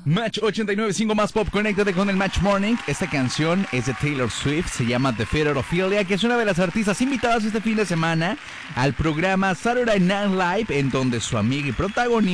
Match 89.5 más pop, conéctate con el Match Morning. Esta canción es de Taylor Swift, se llama The Theater Ophelia, que es una de las artistas invitadas este fin de semana al programa Saturday Night Live, en donde su amiga y protagonista